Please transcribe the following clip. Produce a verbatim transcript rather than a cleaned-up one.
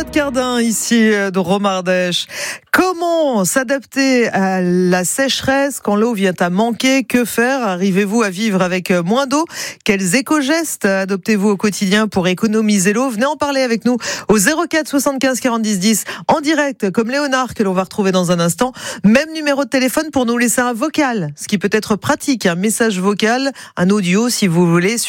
Charlotte Cardin, ici de Romardèche. Comment s'adapter à la sécheresse quand l'eau vient à manquer? Que faire? Arrivez-vous à vivre avec moins d'eau? Quels éco-gestes adoptez-vous au quotidien pour économiser l'eau? Venez en parler avec nous au zéro quatre soixante-quinze quarante-dix dix en direct, comme Léonard que l'on va retrouver dans un instant. Même numéro de téléphone pour nous laisser un vocal, ce qui peut être pratique, un message vocal, un audio si vous voulez.